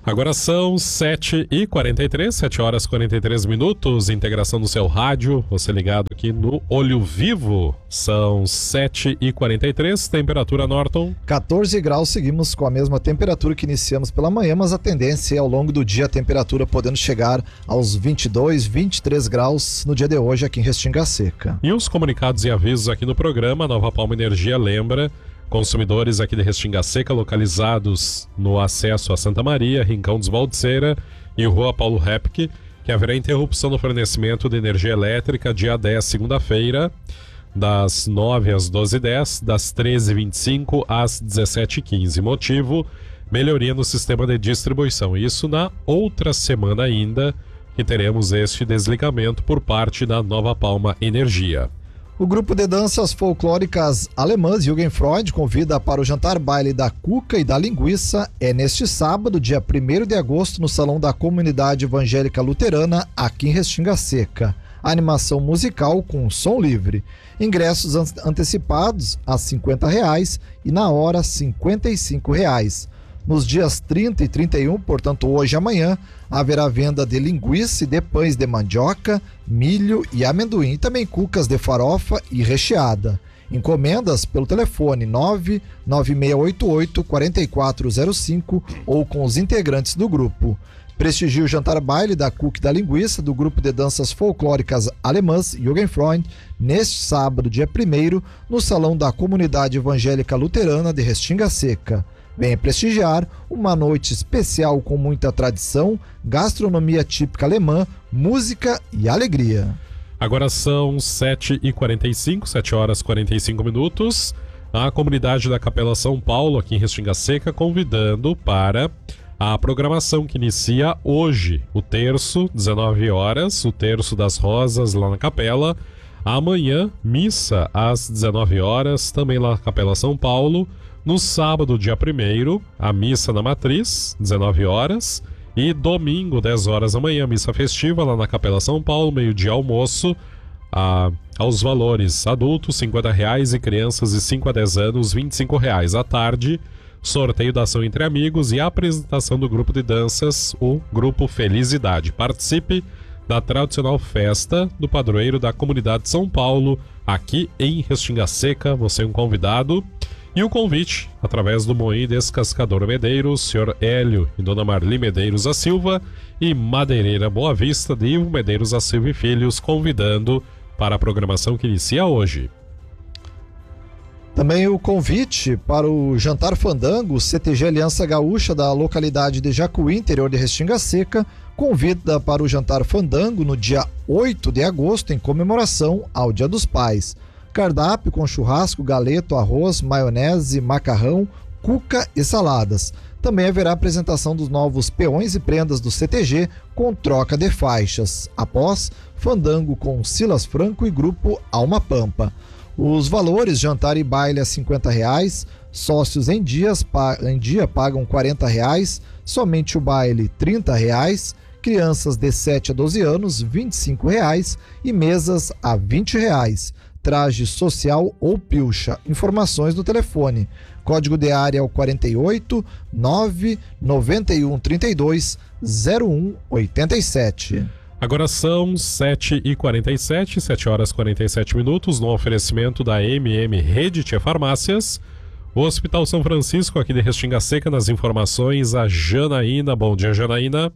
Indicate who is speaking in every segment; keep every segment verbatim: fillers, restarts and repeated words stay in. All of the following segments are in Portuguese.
Speaker 1: Agora são sete e quarenta e três, sete horas e quarenta e três minutos, integração do seu rádio, você ligado aqui no Olho Vivo. São sete e quarenta e três, temperatura Norton.
Speaker 2: quatorze graus, seguimos com a mesma temperatura que iniciamos pela manhã, mas a tendência é ao longo do dia a temperatura podendo chegar aos vinte e dois, vinte e três graus no dia de hoje aqui em Restinga Seca.
Speaker 1: E os comunicados e avisos aqui no programa, Nova Palma Energia lembra... Consumidores aqui de Restinga Seca localizados no acesso a Santa Maria, Rincão dos Valdiceira e Rua Paulo Repke, que haverá interrupção no fornecimento de energia elétrica dia dez, segunda-feira, das nove às doze e dez, das treze e vinte e cinco às dezessete e quinze. Motivo, melhoria no sistema de distribuição. Isso na outra semana ainda, que teremos este desligamento por parte da Nova Palma Energia.
Speaker 2: O grupo de danças folclóricas alemãs Jugendfreund convida para o jantar baile da cuca e da linguiça. É neste sábado, dia primeiro de agosto, no Salão da Comunidade Evangélica Luterana, aqui em Restinga Seca. Animação musical com som livre. Ingressos an- antecipados a cinquenta reais e na hora cinquenta e cinco reais. Nos dias trinta e trinta e um, portanto hoje e amanhã, haverá venda de linguiça e de pães de mandioca, milho e amendoim, e também cucas de farofa e recheada. Encomendas pelo telefone nove nove seis oito oito, quatro quatro zero cinco ou com os integrantes do grupo. Prestigie o jantar baile da cuca e da linguiça do grupo de danças folclóricas alemãs Jugendfreund neste sábado, dia primeiro, no Salão da Comunidade Evangélica Luterana de Restinga Seca. Venha prestigiar uma noite especial com muita tradição, gastronomia típica alemã, música e alegria.
Speaker 1: Agora são sete e quarenta e cinco, sete horas e quarenta e cinco minutos. A comunidade da Capela São Paulo, aqui em Restinga Seca, convidando para a programação que inicia hoje, o terço, dezenove horas, o terço das rosas lá na capela. Amanhã, missa às dezenove horas, também lá na Capela São Paulo. No sábado, dia primeiro, a missa na Matriz, dezenove horas. E domingo, dez horas da manhã, missa festiva lá na Capela São Paulo, meio-dia almoço. A, aos valores adultos, cinquenta reais, e crianças de cinco a dez anos, vinte e cinco reais. À tarde, sorteio da ação entre amigos e a apresentação do grupo de danças, o Grupo Felicidade. Participe da tradicional festa do padroeiro da comunidade de São Paulo, aqui em Restinga Seca. Você é um convidado. E o convite, através do Moinho Descascador Medeiros, senhor Hélio e dona Marli Medeiros da Silva, e Madeireira Boa Vista de Ivo Medeiros da Silva e Filhos, convidando para a programação que inicia hoje.
Speaker 2: Também o convite para o Jantar Fandango, C T G Aliança Gaúcha da localidade de Jacuí, interior de Restinga Seca, convida para o Jantar Fandango no dia oito de agosto, em comemoração ao Dia dos Pais. Cardápio com churrasco, galeto, arroz, maionese, macarrão, cuca e saladas. Também haverá apresentação dos novos peões e prendas do C T G com troca de faixas. Após, fandango com Silas Franco e grupo Alma Pampa. Os valores: jantar e baile a cinquenta reais, sócios em, dias, em dia pagam quarenta reais, somente o baile trinta reais, crianças de sete a doze anos vinte e cinco reais e mesas a vinte reais. Traje social ou pilcha. Informações no telefone. Código de área é o quarenta e oito, nove nove um, trinta e dois, zero um, oitenta e sete.
Speaker 1: Agora são sete e quarenta e sete, sete horas e quarenta e sete minutos, no oferecimento da M M Rede Tia Farmácias. O Hospital São Francisco, aqui de Restinga Seca, nas informações, a Janaína. Bom dia, Janaína.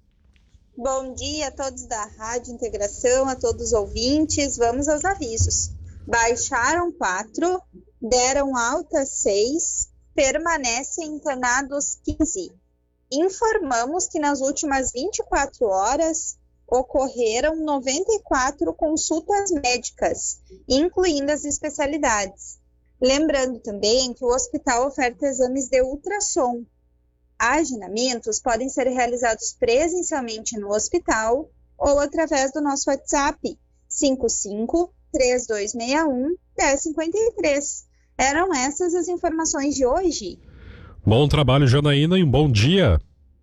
Speaker 3: Bom dia a todos da Rádio Integração, a todos os ouvintes. Vamos aos avisos. Baixaram quatro, deram alta seis, permanecem internados quinze. Informamos que nas últimas vinte e quatro horas ocorreram noventa e quatro consultas médicas, incluindo as especialidades. Lembrando também que o hospital oferta exames de ultrassom. Agendamentos podem ser realizados presencialmente no hospital ou através do nosso WhatsApp cinco cinco, três dois seis um, um zero cinco três. Eram essas as informações de hoje.
Speaker 1: Bom trabalho, Janaína, e um bom dia.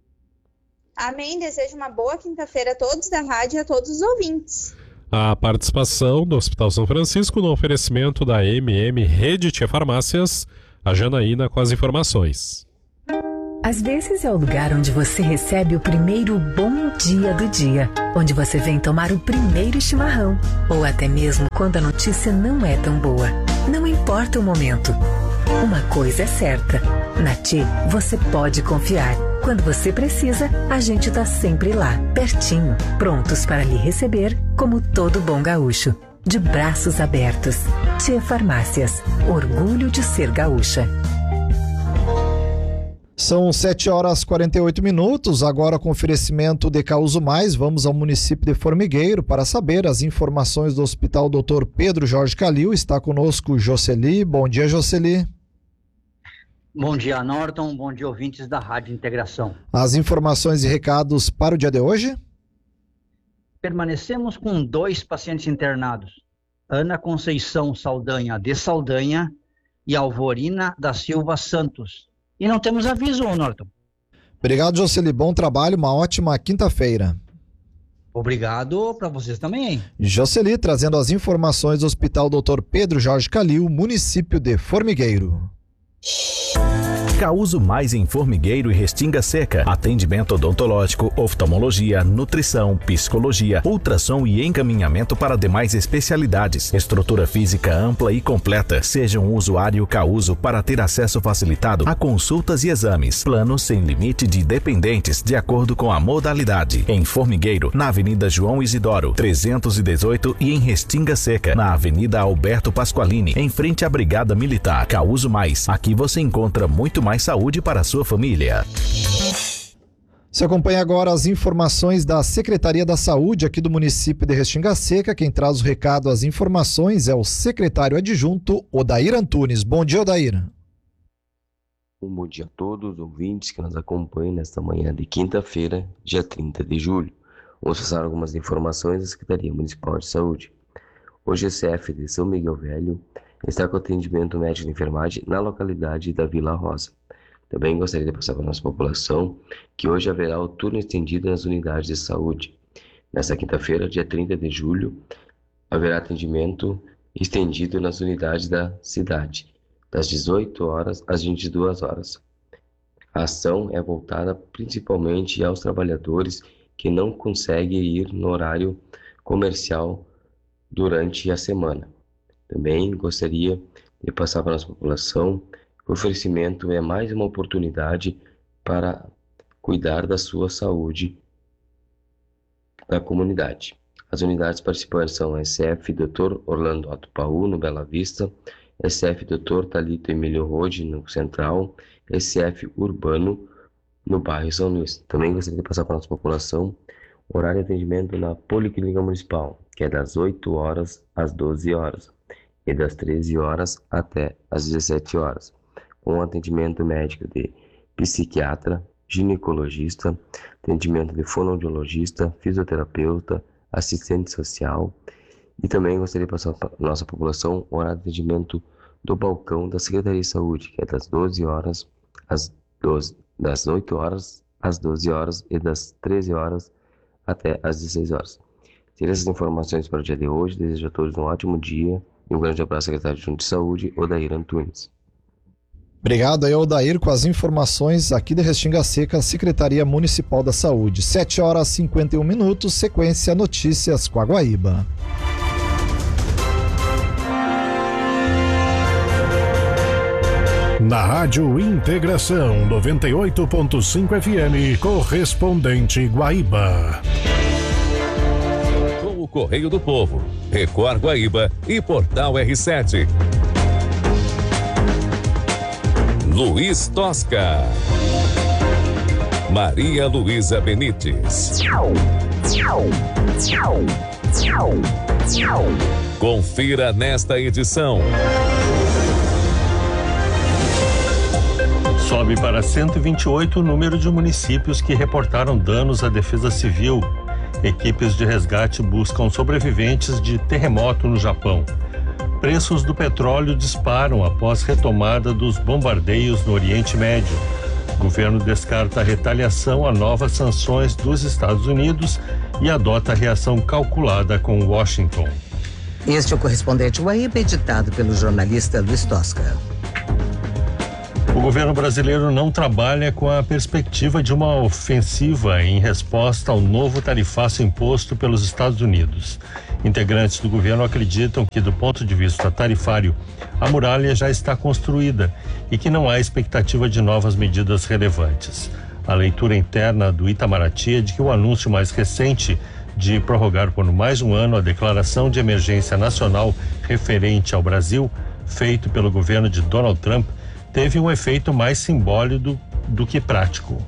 Speaker 3: Amém. Desejo uma boa quinta-feira a todos da rádio e a todos os ouvintes.
Speaker 1: A participação do Hospital São Francisco no oferecimento da M M Rede Tia Farmácias, a Janaína com as informações.
Speaker 4: Às vezes é o lugar onde você recebe o primeiro bom dia do dia, onde você vem tomar o primeiro chimarrão, ou até mesmo quando a notícia não é tão boa. Não importa o momento. Uma coisa é certa, na Tchê você pode confiar. Quando você precisa, a gente tá sempre lá, pertinho, prontos para lhe receber como todo bom gaúcho. De braços abertos. Tchê Farmácias, orgulho de ser gaúcha.
Speaker 2: São sete horas e quarenta e oito minutos, agora com oferecimento de Causo Mais, vamos ao município de Formigueiro para saber as informações do Hospital doutor Pedro Jorge Calil. Está conosco Jocely. Bom dia, Jocely.
Speaker 5: Bom dia, Norton. Bom dia, ouvintes da Rádio Integração.
Speaker 2: As informações e recados para o dia de hoje?
Speaker 5: Permanecemos com dois pacientes internados, Ana Conceição Saldanha de Saldanha e Alvorina da Silva Santos. E não temos aviso, Norton.
Speaker 2: Obrigado, Jocely. Bom trabalho, uma ótima quinta-feira.
Speaker 5: Obrigado para vocês também.
Speaker 2: Jocely trazendo as informações do Hospital doutor Pedro Jorge Calil, município de Formigueiro.
Speaker 6: Causo Mais em Formigueiro e Restinga Seca. Atendimento odontológico, oftalmologia, nutrição, psicologia, ultrassom e encaminhamento para demais especialidades. Estrutura física ampla e completa. Seja um usuário Causo para ter acesso facilitado a consultas e exames. Plano sem limite de dependentes, de acordo com a modalidade. Em Formigueiro, na Avenida João Isidoro, trezentos e dezoito, e em Restinga Seca, na Avenida Alberto Pasqualini, em frente à Brigada Militar. Causo Mais. Aqui você encontra muito mais mais saúde para a sua família.
Speaker 2: Você acompanha agora as informações da Secretaria da Saúde aqui do município de Restinga Seca. Quem traz o recado, as informações, é o secretário adjunto Odair Antunes. Bom dia, Odair.
Speaker 7: Um bom dia a todos os ouvintes que nos acompanham nesta manhã de quinta-feira, dia trinta de julho. Vamos passar algumas informações da Secretaria Municipal de Saúde. O G C F de São Miguel Velho está com atendimento médico de enfermagem na localidade da Vila Rosa. Também gostaria de passar para a nossa população que hoje haverá o turno estendido nas unidades de saúde. Nesta quinta-feira, dia trinta de julho, haverá atendimento estendido nas unidades da cidade, das dezoito horas às vinte e duas horas. A ação é voltada principalmente aos trabalhadores que não conseguem ir no horário comercial durante a semana. Também gostaria de passar para a nossa população que o oferecimento é mais uma oportunidade para cuidar da sua saúde da comunidade. As unidades participantes são a S F doutor Orlando Otto Paú, no Bela Vista, S F doutor Thalito Emílio Rode, no Central, S F Urbano, no bairro São Luís. Também gostaria de passar para a nossa população o horário de atendimento na Policlínica Municipal, que é das oito horas às doze horas. E das treze horas até as dezessete horas, com atendimento médico de psiquiatra, ginecologista, atendimento de fonoaudiologista, fisioterapeuta, assistente social. E também gostaria de passar para a nossa população o horário de atendimento do balcão da Secretaria de Saúde, que é das doze horas às doze, das oito horas às doze horas e das treze horas até as dezesseis horas. Tire essas informações para o dia de hoje. Desejo a todos um ótimo dia. E um grande abraço, secretário de Saúde, Odair Antunes.
Speaker 2: Obrigado aí, Odair, com as informações aqui da Restinga Seca, Secretaria Municipal da Saúde. sete horas e cinquenta e um minutos, sequência Notícias com a Guaíba.
Speaker 8: Na Rádio Integração noventa e oito ponto cinco F M, correspondente Guaíba.
Speaker 9: Correio do Povo, Record Guaíba e Portal R sete. Luiz Tosca, Maria Luísa Benites. Confira nesta edição.
Speaker 10: Sobe para cento e vinte e oito o número de municípios que reportaram danos à Defesa Civil. Equipes de resgate buscam sobreviventes de terremoto no Japão. Preços do petróleo disparam após retomada dos bombardeios no Oriente Médio. O governo descarta a retaliação a novas sanções dos Estados Unidos e adota a reação calculada com Washington.
Speaker 11: Este é o correspondente Guaíba, editado pelo jornalista Luiz Tosca.
Speaker 10: O governo brasileiro não trabalha com a perspectiva de uma ofensiva em resposta ao novo tarifaço imposto pelos Estados Unidos. Integrantes do governo acreditam que, do ponto de vista tarifário, a muralha já está construída e que não há expectativa de novas medidas relevantes. A leitura interna do Itamaraty é de que o anúncio mais recente de prorrogar por mais um ano a declaração de emergência nacional referente ao Brasil, feito pelo governo de Donald Trump, teve um efeito mais simbólico do, do que prático.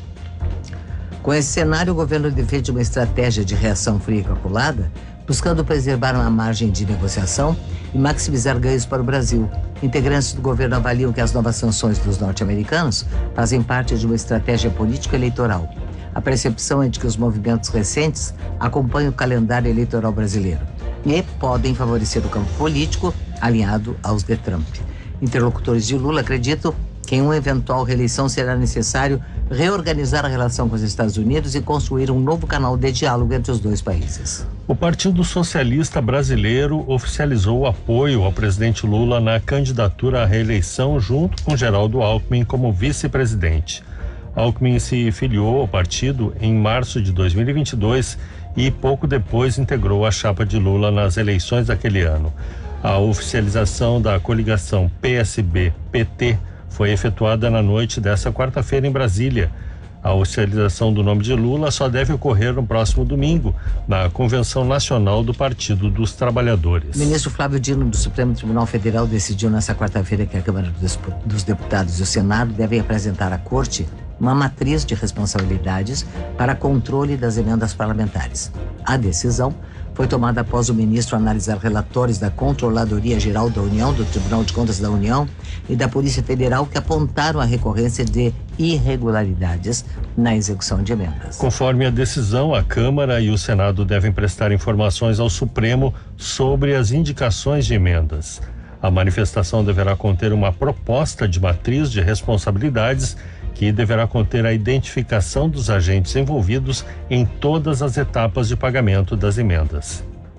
Speaker 11: Com esse cenário, o governo defende uma estratégia de reação fria e calculada, buscando preservar uma margem de negociação e maximizar ganhos para o Brasil. Integrantes do governo avaliam que as novas sanções dos norte-americanos fazem parte de uma estratégia política eleitoral. A percepção é de que os movimentos recentes acompanham o calendário eleitoral brasileiro e podem favorecer o campo político alinhado aos de Trump. Interlocutores de Lula acreditam que em uma eventual reeleição será necessário reorganizar a relação com os Estados Unidos e construir um novo canal de diálogo entre os dois países.
Speaker 10: O Partido Socialista Brasileiro oficializou o apoio ao presidente Lula na candidatura à reeleição junto com Geraldo Alckmin como vice-presidente. Alckmin se filiou ao partido em março de dois mil e vinte e dois e pouco depois integrou a chapa de Lula nas eleições daquele ano. A oficialização da coligação P S B P T foi efetuada na noite desta quarta-feira em Brasília. A oficialização do nome de Lula só deve ocorrer no próximo domingo, na Convenção Nacional do Partido dos Trabalhadores.
Speaker 11: O ministro Flávio Dino, do Supremo Tribunal Federal, decidiu nesta quarta-feira que a Câmara dos Deputados e o Senado devem apresentar à Corte uma matriz de responsabilidades para controle das emendas parlamentares. A decisão foi tomada após o ministro analisar relatórios da Controladoria Geral da União, do Tribunal de Contas da União e da Polícia Federal que apontaram a recorrência de irregularidades na execução de emendas.
Speaker 10: Conforme a decisão, a Câmara e o Senado devem prestar informações ao Supremo sobre as indicações de emendas. A manifestação deverá conter uma proposta de matriz de responsabilidades que deverá conter a identificação dos agentes envolvidos em todas as etapas de pagamento das emendas.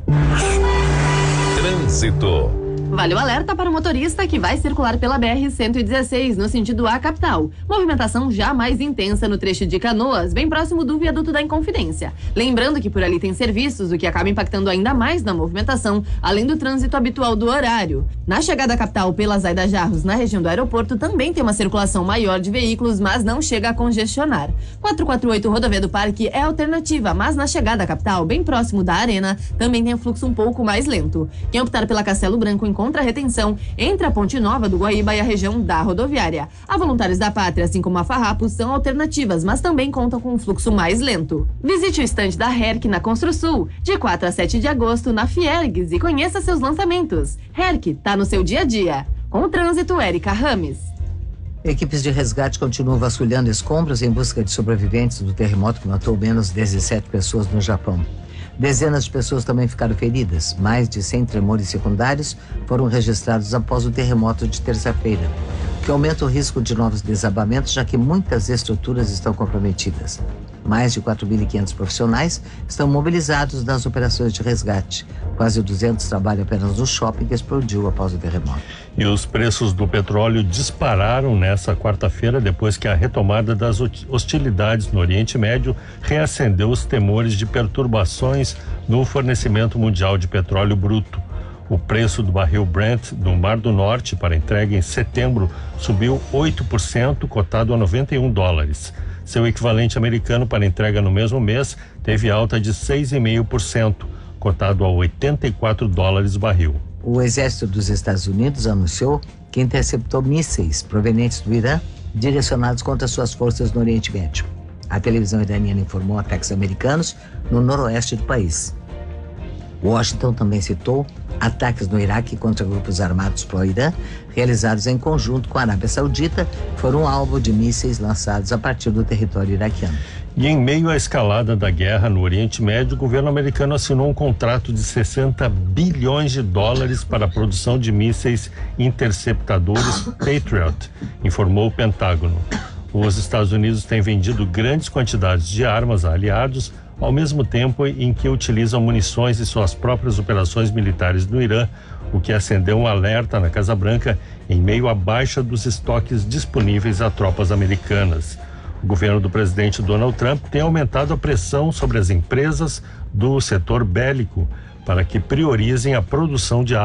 Speaker 9: Trânsito.
Speaker 12: Vale o alerta para o motorista que vai circular pela B R cento e dezesseis, no sentido à capital. Movimentação já mais intensa no trecho de Canoas, bem próximo do viaduto da Inconfidência. Lembrando que por ali tem serviços, o que acaba impactando ainda mais na movimentação, além do trânsito habitual do horário. Na chegada à capital pela Zaida Jarros, na região do aeroporto, também tem uma circulação maior de veículos, mas não chega a congestionar. quatrocentos e quarenta e oito Rodovia do Parque é alternativa, mas na chegada à capital, bem próximo da Arena, também tem um fluxo um pouco mais lento. Quem optar pela Castelo Branco encontra a retenção entre a Ponte Nova do Guaíba e a região da rodoviária. A Voluntários da Pátria, assim como a Farrapos, são alternativas, mas também contam com um fluxo mais lento. Visite o estande da Herc na Construsul, de quatro a sete de agosto, na Fiergues, e conheça seus lançamentos. Herc tá no seu dia a dia. Com o trânsito, Érica Rames.
Speaker 11: Equipes de resgate continuam vasculhando escombros em busca de sobreviventes do terremoto que matou menos dezessete pessoas no Japão. Dezenas de pessoas também ficaram feridas. Mais de cem tremores secundários foram registrados após o terremoto de terça-feira, que aumenta o risco de novos desabamentos, já que muitas estruturas estão comprometidas. Mais de quatro mil e quinhentos profissionais estão mobilizados nas operações de resgate. Quase duzentos trabalham apenas no shopping que explodiu após o terremoto.
Speaker 10: E os preços do petróleo dispararam nesta quarta-feira depois que a retomada das hostilidades no Oriente Médio reacendeu os temores de perturbações no fornecimento mundial de petróleo bruto. O preço do barril Brent do Mar do Norte para entrega em setembro subiu oito por cento, cotado a noventa e um dólares. Seu equivalente americano para entrega no mesmo mês teve alta de seis vírgula cinco por cento, cotado a oitenta e quatro dólares o barril.
Speaker 11: O exército dos Estados Unidos anunciou que interceptou mísseis provenientes do Irã direcionados contra suas forças no Oriente Médio. A televisão iraniana informou ataques americanos no noroeste do país. Washington também citou ataques no Iraque contra grupos armados pró-Irã, realizados em conjunto com a Arábia Saudita, foram alvo de mísseis lançados a partir do território iraquiano.
Speaker 10: E em meio à escalada da guerra no Oriente Médio, o governo americano assinou um contrato de sessenta bilhões de dólares para a produção de mísseis interceptadores Patriot, informou o Pentágono. Os Estados Unidos têm vendido grandes quantidades de armas a aliados, ao mesmo tempo em que utilizam munições de suas próprias operações militares no Irã, o que acendeu um alerta na Casa Branca em meio à baixa dos estoques disponíveis a tropas americanas. O governo do presidente Donald Trump tem aumentado a pressão sobre as empresas do setor bélico para que priorizem a produção de